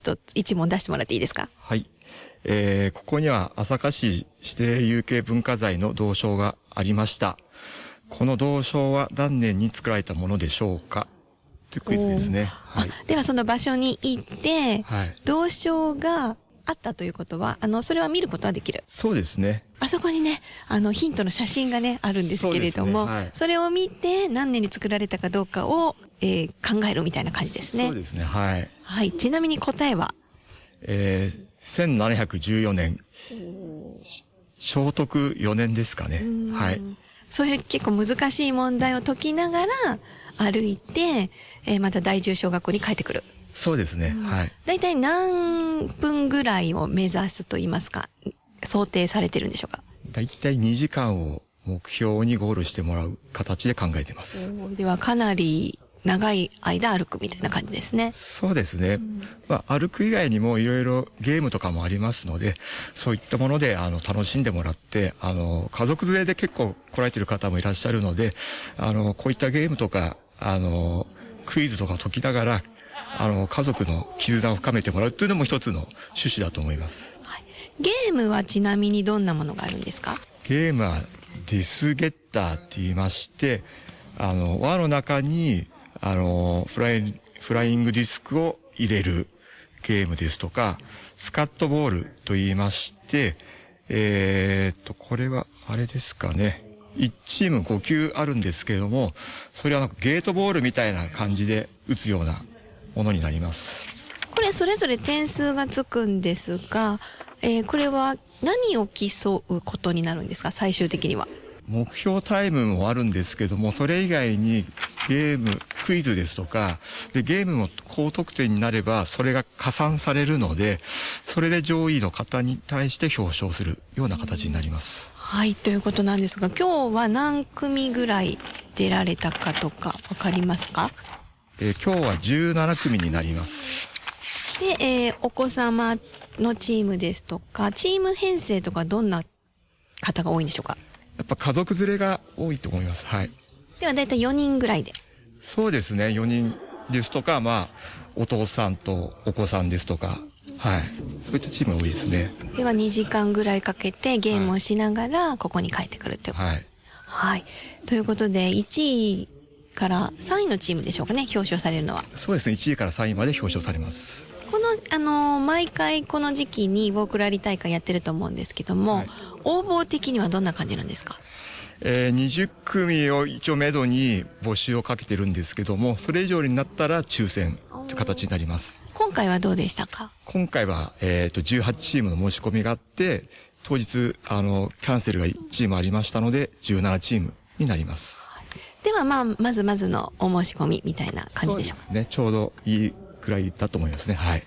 一問出してもらっていいですか？ はい。ここには朝霞市指定有形文化財の銅賞がありました。この銅賞は何年に作られたものでしょうか？というクイズですね。はい。 ではその場所に行って、 はい。 銅賞があったということは、それは見ることはできる。 そうですね。 あそこにね、ヒントの写真がね、あるんですけれども、 そうですね。はい。 それを見て何年に作られたかどうかを、考えるみたいな感じですね。 そうですね。はい。 はい。ちなみに答えは 1714年。聖徳4年ですかね。はい。 そういう結構難しい問題を解きながら歩いて、また第10小学校に帰ってくる。 そうですね。はい。 だいたい何分ぐらいを目指すと言いますか、想定されてるんでしょうか？ だいたい2時間を目標にゴールしてもらう形で考えています。 ではかなり長い間歩くみたいな感じですね。 そうですね。歩く以外にもいろいろゲームとかもありますので、そういったもので楽しんでもらって、家族連れで結構来られてる方もいらっしゃるので、こういったゲームとか、クイズとか解きながら、家族の絆を深めてもらうというのも一つの趣旨だと思います。 はい、ゲームはちなみにどんなものがあるんですか？ ゲームはデスゲッターって言いまして、輪の中に、フライングディスクを入れるゲームですとか、スカットボールと言いまして、これは、あれですかね。1チーム5球あるんですけれども、それはゲートボールみたいな感じで打つようなものになります。 これそれぞれ点数がつくんですが、これは何を競うことになるんですか？最終的には。 目標タイムもあるんですけども、それ以外にゲーム、クイズですとか、で、ゲームも高得点になれば、それが加算されるので、それで上位の方に対して表彰するような形になります。 はい、ということなんですが、今日は何組ぐらい出られたかとかわかりますか？ 今日は17組になります。 で、お子様のチームですとか、チーム編成とかどんな方が多いんでしょうか？ やっぱ家族連れが多いと思います。はい。 ではだいたい4人ぐらいで。 そうですね。4人ですとか、お父さんとお子さんですとか、はい。そういったチームが多いですね。 では2時間ぐらいかけてゲームをしながら、ここに帰ってくるということ。 はい。 はい。ということで、1位から3位のチームでしょうかね、表彰されるのは。 そうですね。1位から3位まで表彰されます。 この、毎回この時期にウォークラリー大会やってると思うんですけども、はい、応募的にはどんな感じなんですか ？20組を一応めどに募集をかけてるんですけども、それ以上になったら抽選という形になります。 今回はどうでしたか？今回は、18チームの申し込みがあって、当日、キャンセルが1チームありましたので、17チームになります。 はい、ではまずのお申し込みみたいな感じでしょうか？ そうですね。ちょうどいいくらいだと思いますね。はい。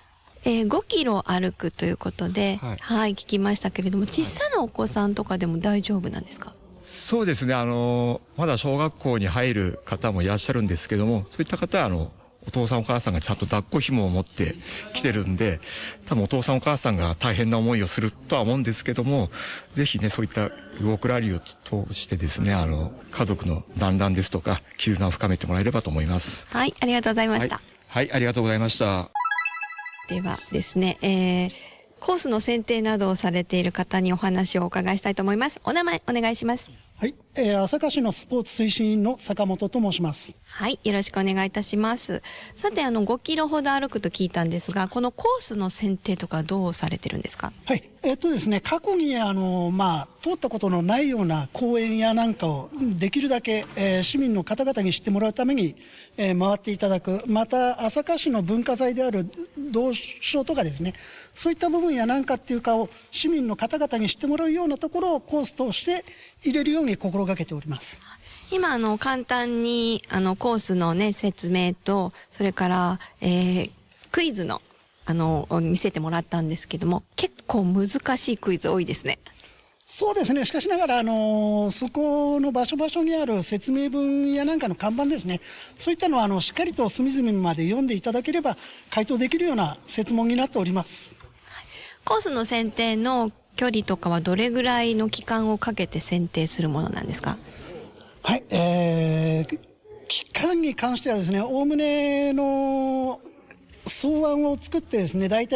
5キロ歩くということで、はい、はい、聞きましたけれども、小さなお子さんとかでも大丈夫なんですか？ そうですね。まだ小学校に入る方もいらっしゃるんですけども、そういった方は、お父さんお母さんがちゃんと抱っこ紐を持って来てるんで、多分お父さんお母さんが大変な思いをするとは思うんですけども、ぜひね、そういったウォークラリーを通してですね、家族の団らんですとか、絆を深めてもらえればと思います。 はい、ありがとうございました。 はい、ありがとうございました。 ではですね、コースの選定などをされている方にお話をお伺いしたいと思います。お名前お願いします。 はい、朝霞市のスポーツ推進員の坂本と申します。 はい、よろしくお願いいたします。さて、5キロほど歩くと聞いたんですが、このコースの選定とかどうされてるんですか？ はい、ですね、過去に通ったことのないような公園やなんかをできるだけ、市民の方々に知ってもらうために、回っていただく。また、朝霞市の文化財である銅賞とかですね、そういった部分やなんかっていうかを市民の方々に知ってもらうようなところをコースとして入れるように心がけております。 今、簡単に、コースのね、説明と、それから、クイズの、見せてもらったんですけども、結構難しいクイズ多いですね。 そうですね。しかしながら、そこの場所場所にある説明文やなんかの看板ですね。そういったのは、しっかりと隅々まで読んでいただければ、回答できるような設問になっております。 はい、コースの選定の距離とかはどれぐらいの期間をかけて選定するものなんですか？ はい、期間に関してはですね、おおむねの草案を作ってですね、大体